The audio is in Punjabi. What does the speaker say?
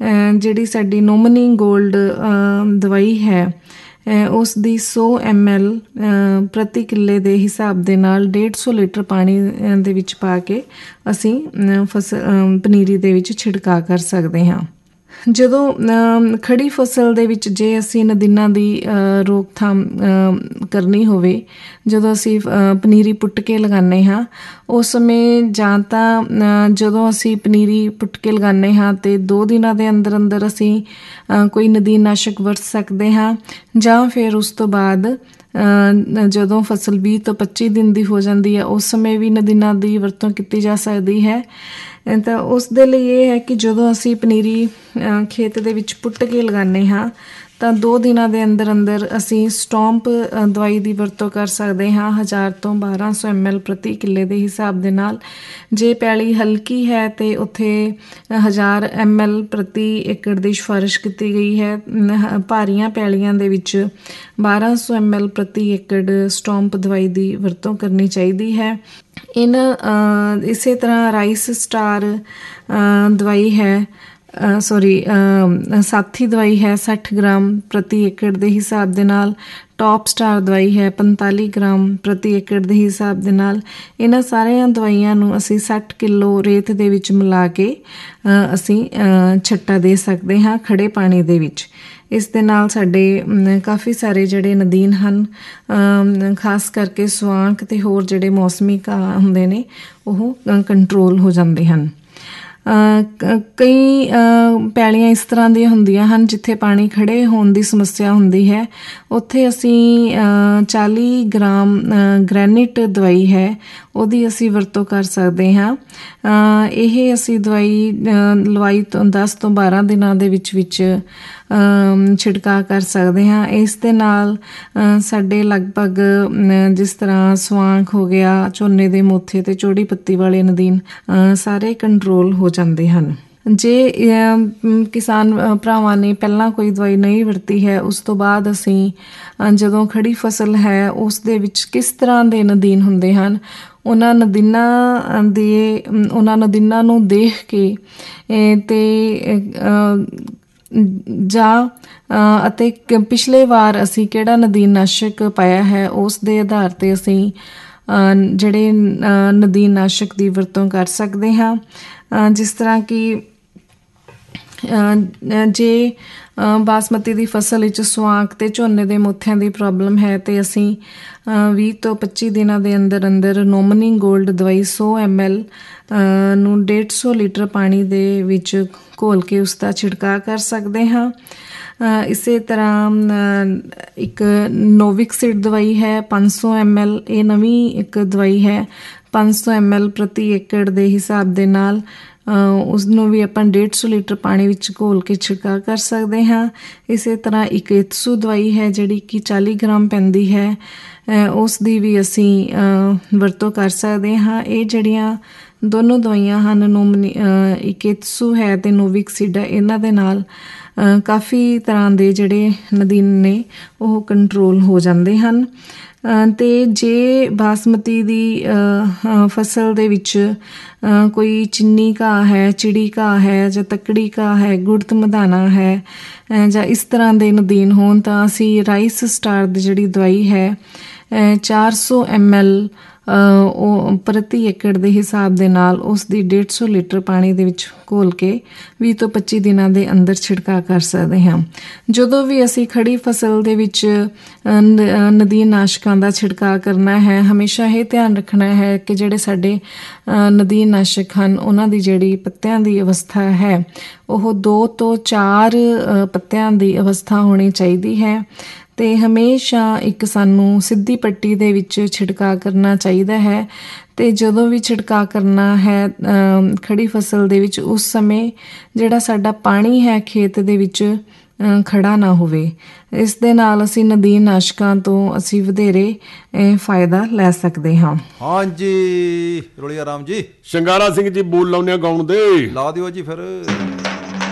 ਜਿਹੜੀ ਸਾਡੀ ਨੋਮਨੀ ਗੋਲਡ ਦਵਾਈ ਹੈ ਉਸ ਦੀ 100 ml ਪ੍ਰਤੀ ਕਿੱਲੇ ਦੇ ਹਿਸਾਬ ਦੇ ਨਾਲ 150 ਲੀਟਰ ਪਾਣੀ ਦੇ ਵਿੱਚ ਪਾ ਕੇ ਅਸੀਂ ਪਨੀਰੀ ਦੇ ਵਿੱਚ ਛਿੜਕਾਅ ਕਰ ਸਕਦੇ ਹਾਂ। ਜਦੋਂ ਖੜੀ ਫਸਲ ਦੇ ਵਿੱਚ ਜੇ ਅਸੀਂ ਨਦੀਨਾਂ ਦੀ ਰੋਕਥਾਮ ਕਰਨੀ ਹੋਵੇ, ਜਦੋਂ ਅਸੀਂ ਪਨੀਰੀ ਪੁੱਟ ਕੇ ਲਗਾਉਂਦੇ ਹਾਂ ਉਸ ਸਮੇਂ ਜਾਂ ਤਾਂ ਜਦੋਂ ਅਸੀਂ ਪਨੀਰੀ ਪੁੱਟ ਕੇ ਲਗਾਉਂਦੇ ਹਾਂ ਅਤੇ 2 ਦਿਨਾਂ ਦੇ ਅੰਦਰ ਅੰਦਰ ਅਸੀਂ ਕੋਈ ਨਦੀਨਨਾਸ਼ਕ ਵਰਤ ਸਕਦੇ ਹਾਂ, ਜਾਂ ਫਿਰ ਉਸ ਤੋਂ ਬਾਅਦ ਜਦੋਂ ਫਸਲ 20 ਤੋਂ 25 ਦਿਨ ਦੀ ਹੋ ਜਾਂਦੀ ਹੈ ਉਸ ਸਮੇਂ ਵੀ ਨਦੀਨਾਂ ਦੀ ਵਰਤੋਂ ਕੀਤੀ ਜਾ ਸਕਦੀ ਹੈ। ਤਾਂ ਉਸ ਦੇ ਲਈ ਇਹ ਹੈ ਕਿ ਜਦੋਂ ਅਸੀਂ ਪਨੀਰੀ ਖੇਤ ਦੇ ਵਿੱਚ ਪੁੱਟ ਕੇ ਲਗਾਉਂਦੇ ਹਾਂ ਤਾਂ 2 ਦਿਨਾਂ ਦੇ ਅੰਦਰ ਅੰਦਰ ਅਸੀਂ ਸਟੋਂਪ ਦਵਾਈ ਦੀ ਵਰਤੋਂ ਕਰ ਸਕਦੇ ਹਾਂ 1000 ਤੋਂ 1200 ml ਪ੍ਰਤੀ ਕਿੱਲੇ ਦੇ ਹਿਸਾਬ ਦੇ ਨਾਲ। ਜੇ ਪੈਲੀ ਹਲਕੀ ਹੈ ਤਾਂ ਉੱਥੇ 1000 ml ਪ੍ਰਤੀ ਏਕੜ ਦੀ ਸਿਫਾਰਿਸ਼ ਕੀਤੀ ਗਈ ਹੈ। ਭਾਰੀਆਂ ਪੈਲੀਆਂ ਦੇ ਵਿੱਚ 1200 ml ਪ੍ਰਤੀ ਏਕੜ ਸਟੋਂਪ ਦਵਾਈ ਦੀ ਵਰਤੋਂ ਕਰਨੀ ਚਾਹੀਦੀ ਹੈ। ਇਸੇ ਤਰ੍ਹਾਂ ਰਾਈਸ ਸਟਾਰ ਦਵਾਈ ਹੈ ਸਾਥੀ ਦਵਾਈ ਹੈ 60 ਗ੍ਰਾਮ ਪ੍ਰਤੀ ਏਕੜ ਦੇ ਹਿਸਾਬ ਦੇ ਨਾਲ। ਟੌਪ ਸਟਾਰ ਦਵਾਈ ਹੈ 45 ਗ੍ਰਾਮ ਪ੍ਰਤੀ ਏਕੜ ਦੇ ਹਿਸਾਬ ਦੇ ਨਾਲ। ਇਹਨਾਂ ਸਾਰੀਆਂ ਦਵਾਈਆਂ ਨੂੰ ਅਸੀਂ 60 ਕਿਲੋ ਰੇਤ ਦੇ ਵਿੱਚ ਮਿਲਾ ਕੇ ਅਸੀਂ ਛੱਟਾ ਦੇ ਸਕਦੇ ਹਾਂ ਖੜੇ ਪਾਣੀ ਦੇ ਵਿੱਚ। ਇਸ ਦੇ ਨਾਲ ਸਾਡੇ ਕਾਫੀ ਸਾਰੇ ਜਿਹੜੇ ਨਦੀਨ ਹਨ, ਖਾਸ ਕਰਕੇ ਸਵਾਂਕ ਅਤੇ ਹੋਰ ਜਿਹੜੇ ਮੌਸਮੀ ਘਾਹ ਹੁੰਦੇ ਨੇ ਉਹ ਕੰਟਰੋਲ ਹੋ ਜਾਂਦੇ ਹਨ। ਕਈ ਪੈਲੀਆਂ ਇਸ ਤਰ੍ਹਾਂ ਦੀਆਂ ਹੁੰਦੀਆਂ ਹਨ ਜਿੱਥੇ ਪਾਣੀ ਖੜ੍ਹੇ ਹੋਣ ਦੀ ਸਮੱਸਿਆ ਹੁੰਦੀ ਹੈ, ਉੱਥੇ ਅਸੀਂ 40 ਗ੍ਰਾਮ ਗ੍ਰੈਨਿਟ ਦਵਾਈ ਹੈ ਉਹਦੀ ਅਸੀਂ ਵਰਤੋਂ ਕਰ ਸਕਦੇ ਹਾਂ। ਇਹ ਅਸੀਂ ਦਵਾਈ ਲਵਾਈ ਤੋਂ 10 ਤੋਂ 12 ਦਿਨਾਂ ਦੇ ਵਿੱਚ ਛਿੜਕਾਅ ਕਰ ਸਕਦੇ ਹਾਂ। ਇਸ ਦੇ ਨਾਲ ਸਾਡੇ ਲਗਭਗ ਜਿਸ ਤਰ੍ਹਾਂ ਸਵਾਂਖ ਹੋ ਗਿਆ, ਝੋਨੇ ਦੇ ਮੋਥੇ ਅਤੇ ਚੌੜੀ ਪੱਤੀ ਵਾਲੇ ਨਦੀਨ ਸਾਰੇ ਕੰਟਰੋਲ ਹੋ ਜਾਂਦੇ ਹਨ। ਜੇ ਕਿਸਾਨ ਭਰਾਵਾਂ ਨੇ ਪਹਿਲਾਂ ਕੋਈ ਦਵਾਈ ਨਹੀਂ ਵਰਤੀ ਹੈ, ਉਸ ਤੋਂ ਬਾਅਦ ਅਸੀਂ ਜਦੋਂ ਖੜੀ ਫਸਲ ਹੈ ਉਸ ਦੇ ਵਿੱਚ ਕਿਸ ਤਰ੍ਹਾਂ ਦੇ ਨਦੀਨ ਹੁੰਦੇ ਹਨ ਉਹਨਾਂ ਨਦੀਨਾਂ ਨੂੰ ਦੇਖ ਕੇ ਅਤੇ ਪਿਛਲੇ ਵਾਰ ਅਸੀਂ ਕਿਹੜਾ ਨਦੀਨਨਾਸ਼ਕ ਪਾਇਆ ਹੈ ਉਸ ਦੇ ਆਧਾਰ 'ਤੇ ਅਸੀਂ ਜਿਹੜੇ ਨਦੀਨਨਾਸ਼ਕ ਦੀ ਵਰਤੋਂ ਕਰ ਸਕਦੇ ਹਾਂ। ਜਿਸ ਤਰ੍ਹਾਂ ਕਿ ਜੇ ਬਾਸਮਤੀ ਦੀ ਫਸਲ ਵਿੱਚ ਸਵਾਂਕ ਅਤੇ ਝੋਨੇ ਦੇ ਮੋਥਿਆਂ ਦੀ ਪ੍ਰੋਬਲਮ ਹੈ ਅਤੇ ਅਸੀਂ 20 ਤੋਂ 25 ਦਿਨਾਂ ਦੇ ਅੰਦਰ ਅੰਦਰ ਨੋਮਨੀ ਗੋਲਡ ਦਵਾਈ 100 ml ਨੂੰ 150 ਲੀਟਰ ਪਾਣੀ ਦੇ ਵਿੱਚ ਘੋਲ ਕੇ ਉਸ ਦਾ ਛਿੜਕਾਅ ਕਰ ਸਕਦੇ ਹਾਂ। ਇਸੇ ਤਰ੍ਹਾਂ ਇੱਕ ਨੋਵਿਕਸਿਡ ਦਵਾਈ ਹੈ 500 ml, ਇਹ ਨਵੀਂ ਇੱਕ ਦਵਾਈ ਹੈ 500 ml ਪ੍ਰਤੀ ਏਕੜ ਦੇ ਹਿਸਾਬ ਦੇ ਨਾਲ ਉਸਨੂੰ ਵੀ ਆਪਾਂ 150 ਲੀਟਰ ਪਾਣੀ ਵਿੱਚ ਘੋਲ ਕੇ ਛਿੜਕਾਅ ਕਰ ਸਕਦੇ ਹਾਂ। ਇਸੇ ਤਰ੍ਹਾਂ ਇੱਕ ਇਤਸੂ ਦਵਾਈ ਹੈ ਜਿਹੜੀ ਕਿ 40 ਗ੍ਰਾਮ ਪੈਂਦੀ ਹੈ, ਉਸ ਦੀ ਵੀ ਅਸੀਂ ਵਰਤੋਂ ਕਰ ਸਕਦੇ ਹਾਂ। ਇਹ ਜਿਹੜੀਆਂ ਦੋਨੋਂ ਦਵਾਈਆਂ ਹਨ ਇੱਕ ਇਤਸੂ ਹੈ ਅਤੇ ਨੋਵਿਕਸਿਡ ਹੈ, ਇਹਨਾਂ ਦੇ ਨਾਲ ਕਾਫੀ ਤਰ੍ਹਾਂ ਦੇ ਜਿਹੜੇ ਨਦੀਨ ਨੇ ਉਹ ਕੰਟਰੋਲ ਹੋ ਜਾਂਦੇ ਹਨ। ਅਤੇ ਜੇ ਬਾਸਮਤੀ ਦੀ ਫਸਲ ਦੇ ਵਿੱਚ ਕੋਈ ਚਿੰਨੀ ਘਾਹ ਹੈ, ਚਿੜੀ ਘਾਹ ਹੈ ਜਾਂ ਤੱਕੜੀ ਘਾਹ ਹੈ, ਗੁੜਤ ਮਧਾਨਾ ਹੈ ਜਾਂ ਇਸ ਤਰ੍ਹਾਂ ਦੇ ਨਦੀਨ ਹੋਣ ਤਾਂ ਅਸੀਂ ਰਾਈਸ ਸਟਾਰ ਦੀ ਜਿਹੜੀ ਦਵਾਈ ਹੈ 400 ml ਉਹ ਪ੍ਰਤੀ ਏਕੜ ਦੇ ਹਿਸਾਬ ਦੇ ਨਾਲ ਉਸ ਦੀ 150 ਲੀਟਰ ਪਾਣੀ ਦੇ ਵਿੱਚ ਘੋਲ ਕੇ 20 ਤੋਂ 25 ਦਿਨਾਂ ਦੇ ਅੰਦਰ ਛਿੜਕਾਅ ਕਰ ਸਕਦੇ ਹਾਂ। ਜਦੋਂ ਵੀ ਅਸੀਂ ਖੜੀ ਫਸਲ ਦੇ ਵਿੱਚ ਨਦੀਨਨਾਸ਼ਕਾਂ ਦਾ ਛਿੜਕਾਅ ਕਰਨਾ ਹੈ, ਹਮੇਸ਼ਾ ਇਹ ਧਿਆਨ ਰੱਖਣਾ ਹੈ ਕਿ ਜਿਹੜੇ ਸਾਡੇ ਨਦੀਨਨਾਸ਼ਕ ਹਨ ਉਹਨਾਂ ਦੀ ਜਿਹੜੀ ਪੱਤਿਆਂ ਦੀ ਅਵਸਥਾ ਹੈ ਉਹ 2 ਤੋਂ 4 ਪੱਤਿਆਂ ਦੀ ਅਵਸਥਾ ਹੋਣੀ ਚਾਹੀਦੀ ਹੈ ਅਤੇ ਹਮੇਸ਼ਾ ਇੱਕ ਸਾਨੂੰ ਸਿੱਧੀ ਪੱਟੀ ਦੇ ਵਿੱਚ ਛਿੜਕਾਅ ਕਰਨਾ ਚਾਹੀਦਾ ਹੈ। ਅਤੇ ਜਦੋਂ ਵੀ ਛਿੜਕਾਅ ਕਰਨਾ ਹੈ ਖੜੀ ਫਸਲ ਦੇ ਵਿੱਚ ਉਸ ਸਮੇਂ ਜਿਹੜਾ ਸਾਡਾ ਪਾਣੀ ਹੈ ਖੇਤ ਦੇ ਵਿੱਚ ਖੜਾ ਨਾ ਹੋਵੇ। ਇਸ ਦੇ ਨਾਲ ਅਸੀਂ ਨਦੀਨਨਾਸ਼ਕਾਂ ਤੋਂ ਅਸੀਂ ਵਧੇਰੇ ਫਾਇਦਾ ਲੈ ਸਕਦੇ ਹਾਂ। ਹਾਂਜੀ ਰੋਲੀਆ ਰਾਮ ਜੀ, ਸ਼ਿੰਗਾਰਾ ਸਿੰਘ ਜੀ ਬੋਲ ਲਾਉਂਦੇ ਗਾਉਣ ਦੇ, ਲਾ ਦਿਓ ਜੀ ਫਿਰ।